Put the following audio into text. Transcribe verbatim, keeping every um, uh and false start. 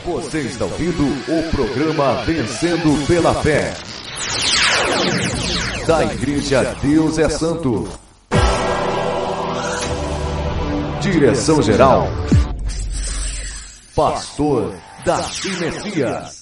Você está ouvindo o programa Vencendo pela Fé, da Igreja Deus é Santo. Direção-geral, Pastor Darcy Messias.